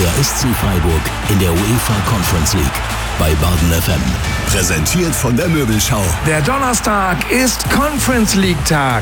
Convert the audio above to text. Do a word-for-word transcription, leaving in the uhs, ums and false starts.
der S C Freiburg in der UEFA Conference League bei Baden F M. Präsentiert von der Möbelschau. Der Donnerstag ist Conference League Tag.